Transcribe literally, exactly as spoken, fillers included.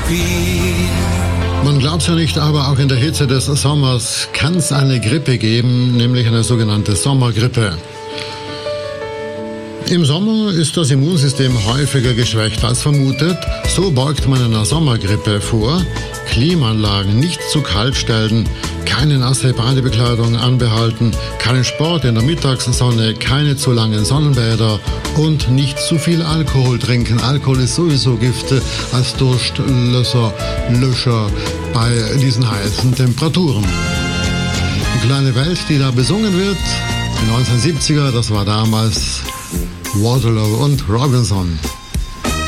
Man glaubt es ja nicht, aber auch in der Hitze des Sommers kann es eine Grippe geben, nämlich eine sogenannte Sommergrippe. Im Sommer ist das Immunsystem häufiger geschwächt als vermutet. So beugt man einer Sommergrippe vor. Klimaanlagen nicht zu kalt stellen, keine nasse Badebekleidung anbehalten, keinen Sport in der Mittagssonne, keine zu langen Sonnenbäder und nicht zu viel Alkohol trinken. Alkohol ist sowieso Gifte als Durstlöscher Löscher bei diesen heißen Temperaturen. Die kleine Welt, die da besungen wird, die neunzehnhundertsiebziger, das war damals Waterloo und Robinson.